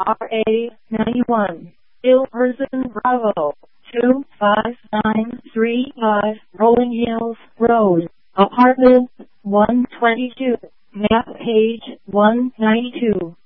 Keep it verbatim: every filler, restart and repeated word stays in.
R A ninety-one, Ill Person Bravo, two five nine three five, Rolling Hills Road, Apartment one twenty-two, map page one ninety-two.